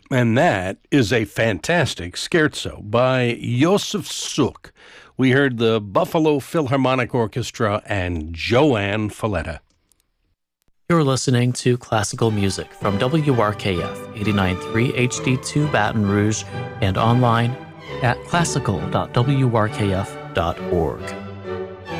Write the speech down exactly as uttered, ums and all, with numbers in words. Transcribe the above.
And that is a fantastic scherzo by Josef Suk. We heard the Buffalo Philharmonic Orchestra and Joanne Falletta. You're listening to classical music from W R K F eighty-nine point three H D two Baton Rouge and online at classical dot w r k f dot org.